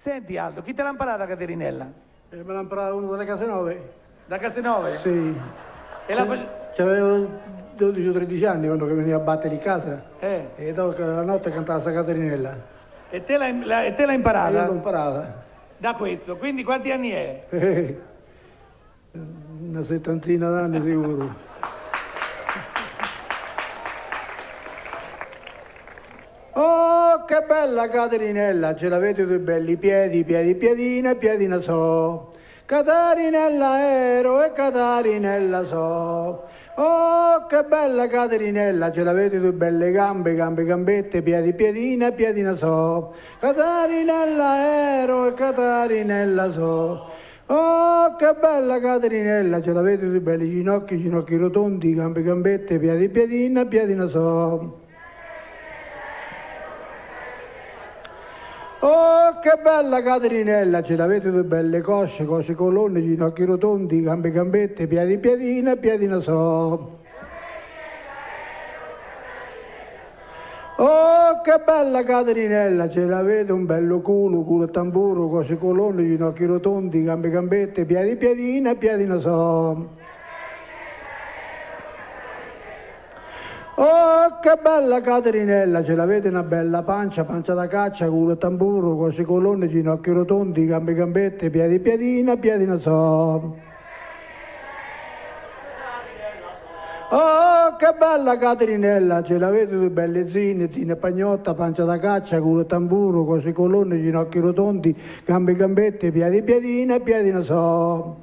Senti Aldo, chi te l'ha imparata Caterinella? Me l'ha imparata uno delle case 9. Da Casenove? Sì. E la fa- C'avevo 12 o 13 anni quando che veniva a battere in casa. E dopo la notte cantava sta Caterinella. E te l'ha imparata? Io l'ho imparata. Da questo, quindi quanti anni è? Una settantina d'anni sicuro. Oh, che bella Caterinella, ce l'avete due belli piedi, piedina e piedina so. Catarinella ero e Catarinella so. Oh, che bella Caterinella, ce l'avete due belle gambe, gambette, piedina e piedina so. Catarinella ero e Catarinella so. Oh, che bella Caterinella, ce l'avete due belli ginocchi rotondi, gambette, piedina e piedina so. Oh, che bella Caterinella, ce l'avete due belle cosce, colonne, ginocchi rotondi, gambette, piedina e piedina so. Oh, che bella Caterinella, ce l'avete un bello culo tamburo, cosce colonne, ginocchi rotondi, gambette, piedina e piedina so. Oh, che bella Caterinella, ce l'avete una bella pancia da caccia, culo e tamburo, cosce colonne, ginocchi rotondi, gambette, piedina e piedina so. Oh, che bella Caterinella, ce l'avete due belle zine pagnotta, pancia da caccia, culo e tamburo, cosce colonne, ginocchi rotondi, gambette, piedina e piedina so.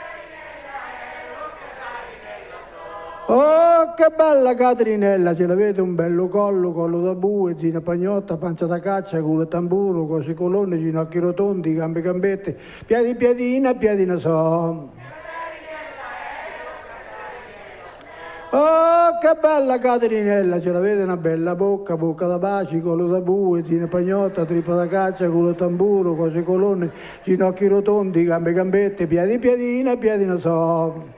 Oh, che bella Caterinella, ce l'avete un bello collo da bue, zina pagnotta, pancia da caccia, culo e tamburo, cosce colonne, ginocchi rotondi, gambette, piedina e piedina so. Oh, che bella Caterinella, ce l'avete una bella bocca da baci, collo da bue, zina pagnotta, trippa da caccia, culo e tamburo, cosce colonne, ginocchi rotondi, gambette, piedina e piedina so.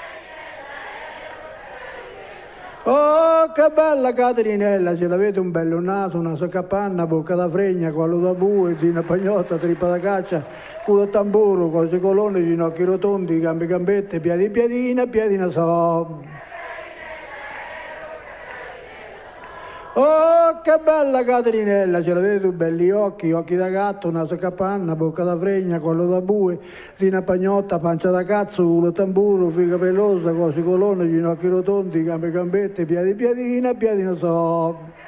Oh, che bella Caterinella, ce l'avete un bello naso capanna, bocca da fregna, collo da bue, zina pagnotta, trippa da caccia, culo e tamburo, cosce colonne, ginocchi rotondi, gambette, piedina e piedina so. Oh, che bella Caterinella, ce l'avete due belli occhi da gatto, naso capanna, bocca da fregna, collo da bue, zina pagnotta, pancia da cazzo, culo e tamburo, figa pelosa, cosce colonne, ginocchi rotondi, gambette, piedina e piedina so.